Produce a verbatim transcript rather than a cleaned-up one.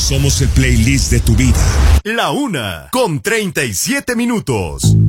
Somos el playlist de tu vida. La una, con treinta y siete minutos.